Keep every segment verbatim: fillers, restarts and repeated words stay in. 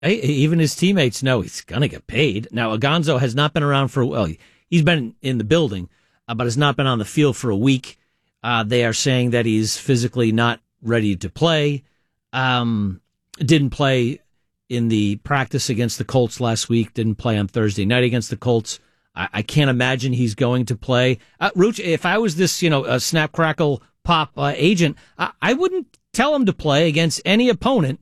Hey, even his teammates know he's going to get paid. Now, Gonzo has not been around for, well, he's been in the building, uh, but has not been on the field for a week. Uh, they are saying that he's physically not ready to play. Um, didn't play in the practice against the Colts last week. Didn't play on Thursday night against the Colts. I, I can't imagine he's going to play. Uh, Rooch, if I was this, you know, a snap, crackle, pop uh, agent, I, I wouldn't tell him to play against any opponent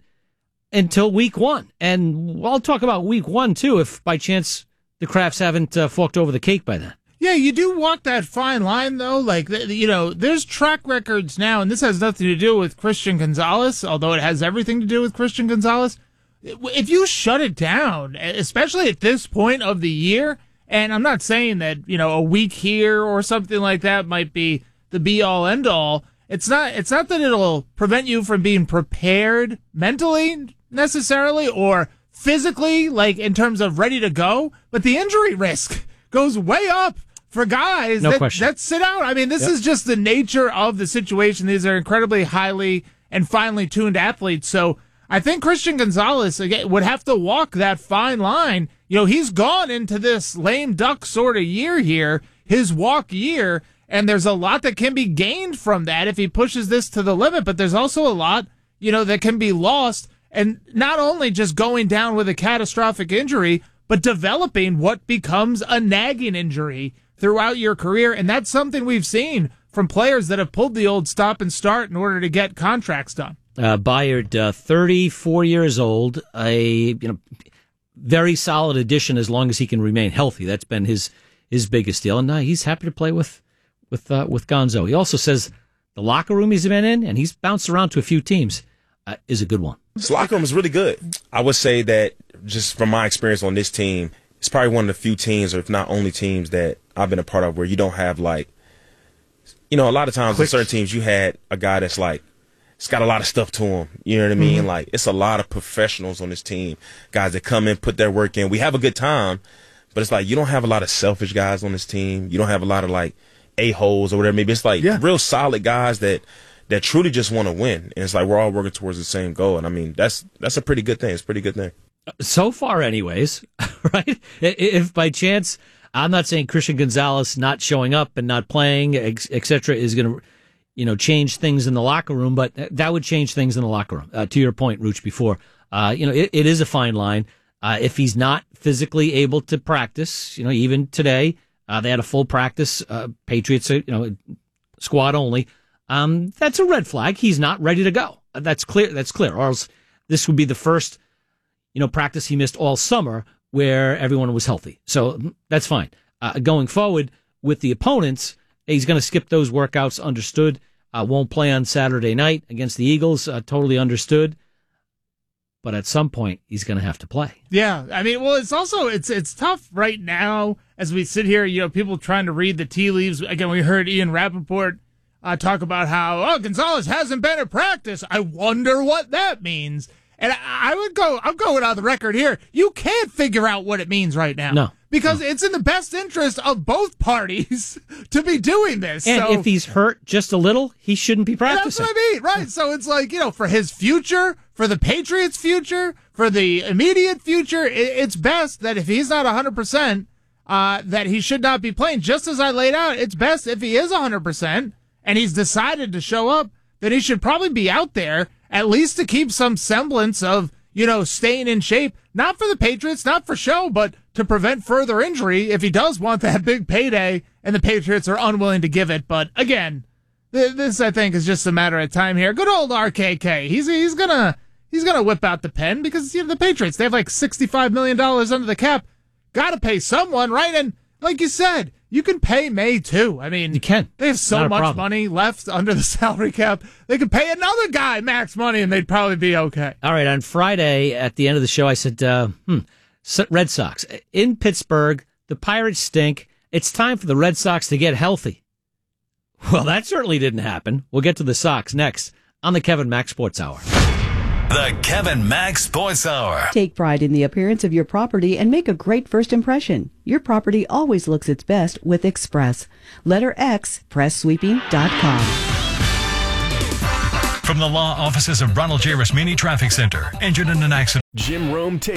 until week one. And I'll talk about week one, too, if by chance the Crafts haven't uh, forked over the cake by then. Yeah, you do walk that fine line, though. Like, you know, there's track records now, and this has nothing to do with Christian Gonzalez, although it has everything to do with Christian Gonzalez. If you shut it down, especially at this point of the year, and I'm not saying that, you know, a week here or something like that might be the be-all, end-all. It's not, it's not that it'll prevent you from being prepared mentally, necessarily, or physically, like in terms of ready to go, but the injury risk goes way up for guys no that, question. that sit out. I mean, this yep. is just the nature of the situation. These are incredibly highly and finely tuned athletes. So I think Christian Gonzalez again would have to walk that fine line. You know, he's gone into this lame duck sort of year here, his walk year, and there's a lot that can be gained from that if he pushes this to the limit, but there's also a lot, you know, that can be lost. And not only just going down with a catastrophic injury, but developing what becomes a nagging injury throughout your career. And that's something we've seen from players that have pulled the old stop and start in order to get contracts done. Uh, Bayard, uh, thirty-four years old, a you know very solid addition as long as he can remain healthy. That's been his his biggest deal, and uh, he's happy to play with with uh, with Gonzo. He also says the locker room he's been in, and he's bounced around to a few teams, uh, is a good one. This locker room is really good. I would say that just from my experience on this team, it's probably one of the few teams, or if not only teams, that I've been a part of where you don't have like, you know, a lot of times Quick. in certain teams you had a guy that's like, it's got a lot of stuff to him. You know what I mean? Mm-hmm. Like, it's a lot of professionals on this team, guys that come in, put their work in. We have a good time, but it's like you don't have a lot of selfish guys on this team. You don't have a lot of like a-holes or whatever. Maybe it's like yeah. real solid guys that that truly just want to win. And it's like we're all working towards the same goal. And I mean, that's that's a pretty good thing. It's a pretty good thing. So far, anyways, right? If by chance, I'm not saying Christian Gonzalez not showing up and not playing, et cetera, is going to, you know, change things in the locker room, but that would change things in the locker room. Uh, to your point, Rooch, before, uh, you know, it, it is a fine line. Uh, if he's not physically able to practice, you know, even today, uh, they had a full practice, uh, Patriots, you know, squad only. Um, that's a red flag. He's not ready to go. That's clear. That's clear. Or else this would be the first, you know, practice he missed all summer where everyone was healthy. So that's fine. Uh, going forward with the opponents, he's going to skip those workouts. Understood. Uh, won't play on Saturday night against the Eagles. Uh, totally understood. But at some point, he's going to have to play. Yeah, I mean, well, it's also it's it's tough right now as we sit here. You know, people trying to read the tea leaves. Again, we heard Ian Rappaport uh, talk about how oh Gonzalez hasn't been at practice. I wonder what that means. And I, I would go. I'm going on the record here. You can't figure out what it means right now. No. Because it's in the best interest of both parties to be doing this. And so, if he's hurt just a little, he shouldn't be practicing. That's what I mean, right? So it's like, you know, for his future, for the Patriots' future, for the immediate future, it's best that if he's not one hundred percent, uh, that he should not be playing. Just as I laid out, it's best if he is one hundred percent and he's decided to show up, that he should probably be out there at least to keep some semblance of, you know, staying in shape, not for the Patriots, not for show, but to prevent further injury if he does want that big payday and the Patriots are unwilling to give it. But again, th- this I think is just a matter of time here. Good old R K K. He's he's gonna he's gonna whip out the pen because you know the Patriots, they have like sixty-five million dollars under the cap. Got to pay someone, right? And like you said, you can pay May too. I mean, you can. They have so much problem. money left under the salary cap. They could pay another guy max money and they'd probably be okay. All right. On Friday at the end of the show, I said, uh, hmm, Red Sox in Pittsburgh. The Pirates stink. It's time for the Red Sox to get healthy. Well, that certainly didn't happen. We'll get to the Sox next on the Kevin Mack Sports Hour. The Kevin Mack Sports Hour. Take pride in the appearance of your property and make a great first impression. Your property always looks its best with Express. Letter X, press sweeping dot com. From the law offices of Ronald J. Rasmini Traffic Center, injured in an accident. Jim Rome takes